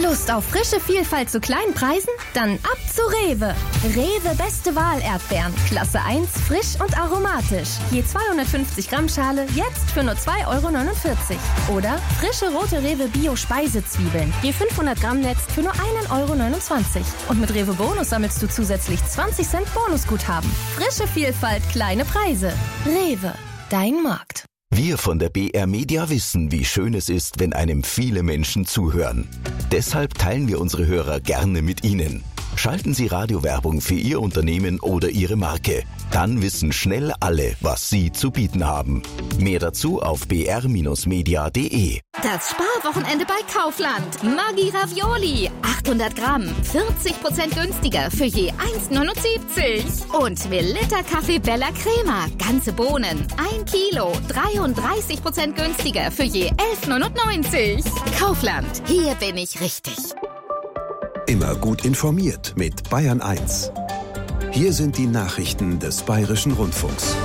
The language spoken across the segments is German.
Lust auf frische Vielfalt zu kleinen Preisen? Dann ab zu Rewe. Rewe Beste Wahl Erdbeeren. Klasse 1, frisch und aromatisch. Je 250 Gramm Schale, jetzt für nur 2,49 €. Oder frische rote Rewe Bio Speisezwiebeln. Je 500 Gramm Netz für nur 1,29 €. Und mit Rewe Bonus sammelst du zusätzlich 20 Cent Bonusguthaben. Frische Vielfalt, kleine Preise. Rewe, dein Markt. Wir von der BR Media wissen, wie schön es ist, wenn einem viele Menschen zuhören. Deshalb teilen wir unsere Hörer gerne mit Ihnen. Schalten Sie Radiowerbung für Ihr Unternehmen oder Ihre Marke. Dann wissen schnell alle, was Sie zu bieten haben. Mehr dazu auf br-media.de. Das Sparwochenende bei Kaufland. Maggi Ravioli. 800 Gramm. 40% günstiger für je 1,79 €. Und Melitta Kaffee Bella Crema. Ganze Bohnen. 1 Kilo. 33% günstiger für je 11,99 €. Kaufland. Hier bin ich richtig. Immer gut informiert mit Bayern 1. Hier sind die Nachrichten des Bayerischen Rundfunks.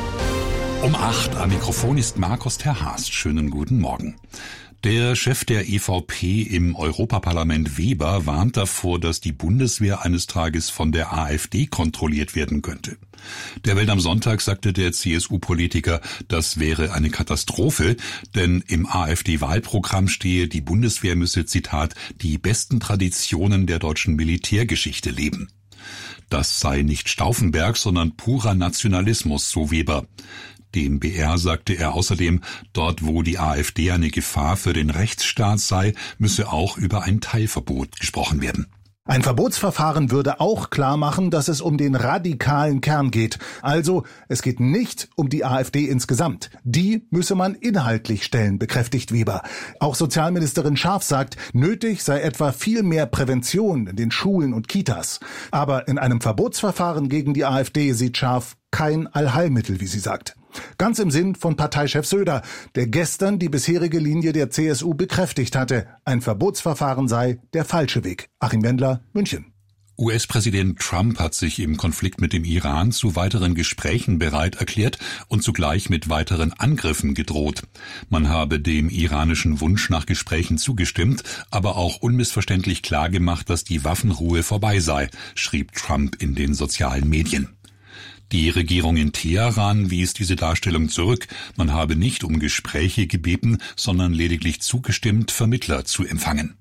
Um 8 am Mikrofon ist Markus Terhaast. Schönen guten Morgen. Der Chef der EVP im Europaparlament Weber warnt davor, dass die Bundeswehr eines Tages von der AfD kontrolliert werden könnte. Der Welt am Sonntag sagte der CSU-Politiker, das wäre eine Katastrophe, denn im AfD-Wahlprogramm stehe, die Bundeswehr müsse, Zitat, die besten Traditionen der deutschen Militärgeschichte leben. Das sei nicht Stauffenberg, sondern purer Nationalismus, so Weber. Dem BR sagte er außerdem, dort wo die AfD eine Gefahr für den Rechtsstaat sei, müsse auch über ein Teilverbot gesprochen werden. Ein Verbotsverfahren würde auch klar machen, dass es um den radikalen Kern geht. Also, es geht nicht um die AfD insgesamt. Die müsse man inhaltlich stellen, bekräftigt Weber. Auch Sozialministerin Scharf sagt, nötig sei etwa viel mehr Prävention in den Schulen und Kitas. Aber in einem Verbotsverfahren gegen die AfD sieht Scharf kein Allheilmittel, wie sie sagt. Ganz im Sinn von Parteichef Söder, der gestern die bisherige Linie der CSU bekräftigt hatte. Ein Verbotsverfahren sei der falsche Weg. Achim Wendler, München. US-Präsident Trump hat sich im Konflikt mit dem Iran zu weiteren Gesprächen bereit erklärt und zugleich mit weiteren Angriffen gedroht. Man habe dem iranischen Wunsch nach Gesprächen zugestimmt, aber auch unmissverständlich klargemacht, dass die Waffenruhe vorbei sei, schrieb Trump in den sozialen Medien. Die Regierung in Teheran wies diese Darstellung zurück. Man habe nicht um Gespräche gebeten, sondern lediglich zugestimmt, Vermittler zu empfangen.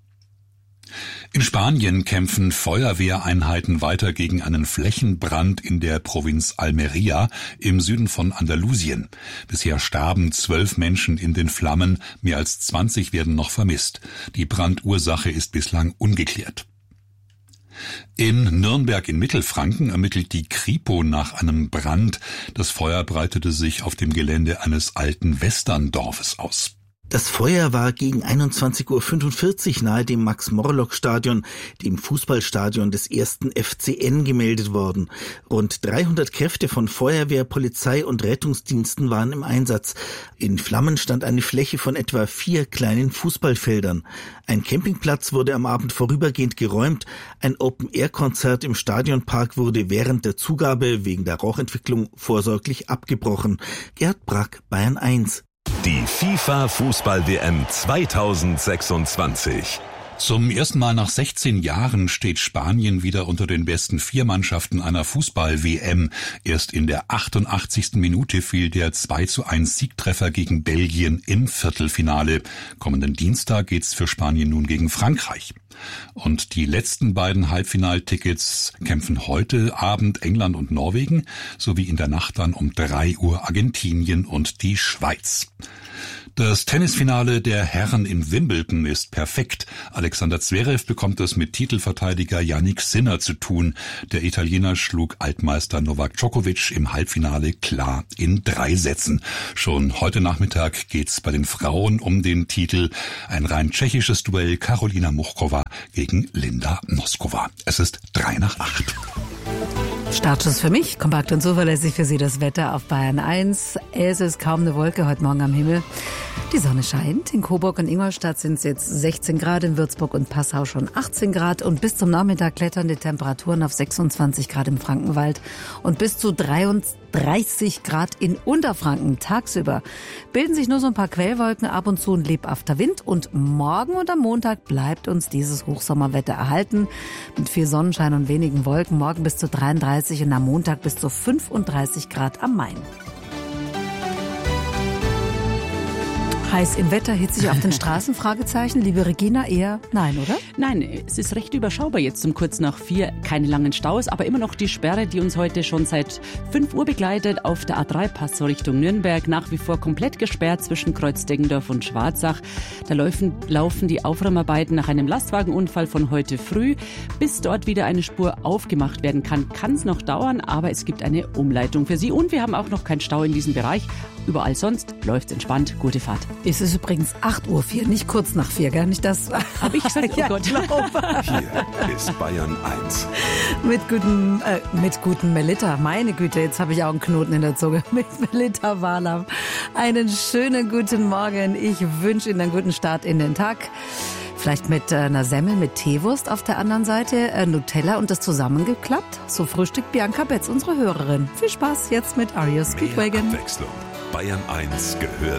In Spanien kämpfen Feuerwehreinheiten weiter gegen einen Flächenbrand in der Provinz Almería im Süden von Andalusien. Bisher starben 12 Menschen in den Flammen, mehr als 20 werden noch vermisst. Die Brandursache ist bislang ungeklärt. In Nürnberg in Mittelfranken ermittelt die Kripo nach einem Brand. Das Feuer breitete sich auf dem Gelände eines alten Westerndorfes aus. Das Feuer war gegen 21:45 Uhr nahe dem Max-Morlock-Stadion, dem Fußballstadion des 1. FCN, gemeldet worden. Rund 300 Kräfte von Feuerwehr, Polizei und Rettungsdiensten waren im Einsatz. In Flammen stand eine Fläche von etwa 4 kleinen Fußballfeldern. Ein Campingplatz wurde am Abend vorübergehend geräumt. Ein Open-Air-Konzert im Stadionpark wurde während der Zugabe wegen der Rauchentwicklung vorsorglich abgebrochen. Gerd Brack, Bayern 1. Die FIFA-Fußball-WM 2026. Zum ersten Mal nach 16 Jahren steht Spanien wieder unter den besten 4 Mannschaften einer Fußball-WM. Erst in der 88. Minute fiel der 2:1 Siegtreffer gegen Belgien im Viertelfinale. Kommenden Dienstag geht's für Spanien nun gegen Frankreich. Und die letzten beiden Halbfinaltickets kämpfen heute Abend England und Norwegen, sowie in der Nacht dann um 3 Uhr Argentinien und die Schweiz. Das Tennisfinale der Herren in Wimbledon ist perfekt. Alexander Zverev bekommt es mit Titelverteidiger Jannik Sinner zu tun. Der Italiener schlug Altmeister Novak Djokovic im Halbfinale klar in 3 Sätzen. Schon heute Nachmittag geht's bei den Frauen um den Titel. Ein rein tschechisches Duell, Karolina Muchkova gegen Linda Noskova. Es ist 7:55. Startschuss für mich, kompakt und zuverlässig für Sie das Wetter auf Bayern 1. Es ist kaum eine Wolke heute Morgen am Himmel. Die Sonne scheint. In Coburg und Ingolstadt sind es jetzt 16 Grad, in Würzburg und Passau schon 18 Grad und bis zum Nachmittag klettern die Temperaturen auf 26 Grad im Frankenwald und bis zu 30 Grad in Unterfranken. Tagsüber bilden sich nur so ein paar Quellwolken, ab und zu ein lebhafter Wind. Und morgen und am Montag bleibt uns dieses Hochsommerwetter erhalten. Mit viel Sonnenschein und wenigen Wolken. Morgen bis zu 33 und am Montag bis zu 35 Grad am Main. Heiß im Wetter, hitzig auf den Straßen? Fragezeichen. Liebe Regina, eher nein, oder? Nein, es ist recht überschaubar jetzt um kurz nach 4. Keine langen Staus, aber immer noch die Sperre, die uns heute schon seit 5 Uhr begleitet. Auf der A3-Pass Richtung Nürnberg nach wie vor komplett gesperrt zwischen Kreuz-Deggendorf und Schwarzach. Da laufen die Aufräumarbeiten nach einem Lastwagenunfall von heute früh. Bis dort wieder eine Spur aufgemacht werden kann es noch dauern, aber es gibt eine Umleitung für Sie. Und wir haben auch noch keinen Stau in diesem Bereich. Überall sonst läuft's entspannt. Gute Fahrt. Es ist übrigens 8:04 Uhr, nicht kurz nach 4, gell? Nicht das. Habe ich gesagt? Oh Gott. Hier ist Bayern 1. Mit guten Melitta. Meine Güte, jetzt habe ich auch einen Knoten in der Zunge. Mit Melitta Wahlam. Einen schönen guten Morgen. Ich wünsche Ihnen einen guten Start in den Tag. Vielleicht mit einer Semmel mit Teewurst auf der anderen Seite, Nutella und das zusammengeklappt. So frühstückt Bianca Betz, unsere Hörerin. Viel Spaß jetzt mit Aria Speedwagon. Mehr Abwechslung. Bayern 1 gehört